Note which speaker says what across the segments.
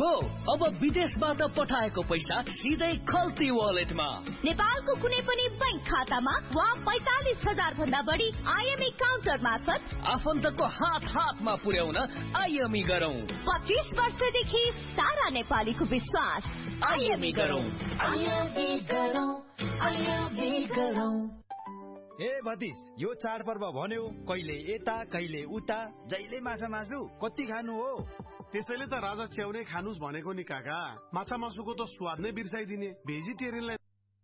Speaker 1: हो अब विदेशबाट पठाएको पैसा सिधै खल्ती वालेटमा,
Speaker 2: नेपालको कुनै पनि बैंक खातामा वा 45,000 भन्दा बढी आईएमई काउन्टर मार्फत
Speaker 1: आफन्तको हातमा पुर्याउन आईएमई गरौँ।
Speaker 2: 25 वर्षदेखि सारा नेपालीको विश्वास।
Speaker 1: आईएमई गरौँ।
Speaker 3: ए भतिज, यो चाडपर्व भन्यो कहिले यता कहिले उता, जहिले माछा मासु कति खानु हो?
Speaker 4: त्यसैले त राजा च्याउरे खानुस् भनेको नि काका। माछा मासुको त स्वाद नै बिर्साइदिने। भेजिटेरियनलाई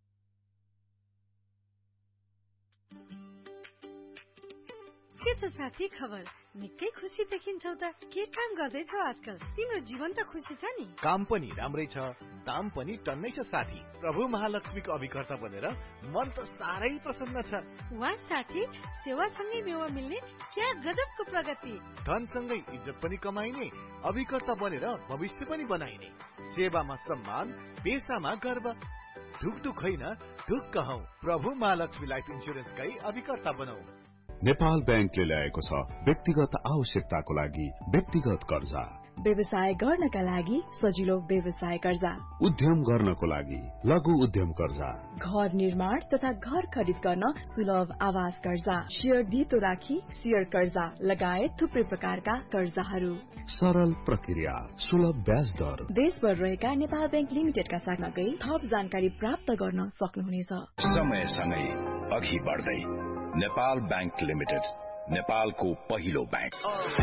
Speaker 5: के छ साथी खबर? निकै खुसी देखिन्छौ त। के काम गर्दैछौ आजकल? तिम्रो जीवन त खुसी छ नि?
Speaker 6: काम पनि राम्रै छ, दाम पनि टन्नै छ साथी। प्रभु महालक्ष्मीको अभिकर्ता बनेर मन त साह्रै प्रसन्न छ।
Speaker 5: वाह साथी, सेवासँगै मेवा मिल्ने क्या गजबको प्रगति।
Speaker 6: धनसँगै इज्जत पनि कमाइने, अभिकर्ता बनेर भविष्य पनि बनाइने। सेवामा सम्मान, पेसामा गर्व। ढुकढुक होइन, ढुक्क हौ। प्रभु महालक्ष्मी लाइफ इन्सुरेन्सकै अभिकर्ता बनौ।
Speaker 7: नेपाल बैंकले ल्याएको छ व्यक्तिगत आवश्यकताको लागि व्यक्तिगत कर्जा,
Speaker 8: व्यवसाय गर्नका लागि सजिलो व्यवसाय कर्जा,
Speaker 7: उद्यम गर्नको लागि लघु उद्यम कर्जा,
Speaker 8: घर निर्माण तथा घर खरिद गर्न सुलभ आवास कर्जा, शेयर धितो राखी शेयर कर्जा लगायत थुप्रै प्रकारका कर्जाहरू।
Speaker 7: सरल प्रक्रिया, सुलभ ब्याज दर।
Speaker 8: देशभर रहेका नेपाल बैंक लिमिटेडका शाखामा गई थप जानकारी प्राप्त गर्न सक्नुहुनेछ।
Speaker 9: समयसँगै अघि बढ्दै नेपाल बैंक लिमिटेड, नेपालको पहिलो बैंक।